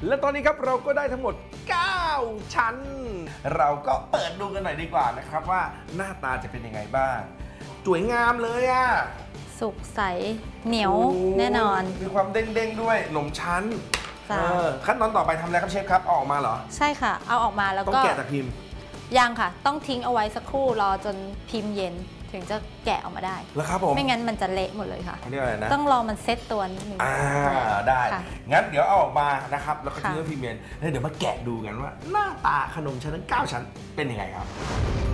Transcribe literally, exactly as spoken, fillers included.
และตอนนี้ครับเราก็ได้ทั้งหมดเก้าชั้นเราก็เปิดดูกันหน่อยดีกว่านะครับว่าหน้าตาจะเป็นยังไงบ้างสวยงามเลยอ่ะสุกใสเหนียวแน่นอนมีความเด้งๆด้วยขนมชั้นขั้นตอนต่อไปทำอะไรครับเชฟครับเอาออกมาเหรอใช่ค่ะเอาออกมาแล้วก็ต้องแกะจากพิมพ์ยังค่ะต้องทิ้งเอาไว้สักครู่รอจนพิมพ์เย็นถึงจะแกะออกมาได้แล้วครับผมไม่งั้นมันจะเละหมดเลยค่ะเรียกอะไรนะต้องรอมันเซ็ตตัวนิดนึงอ่าได้งั้นเดี๋ยวเอาออกมานะครับแล้วก็ทิ้งไว้พิมพ์เย็นแล้วเดี๋ยวมาแกะดูกันว่าหน้าตาขนมชั้นทั้งเก้าชั้นเป็นยังไงครับ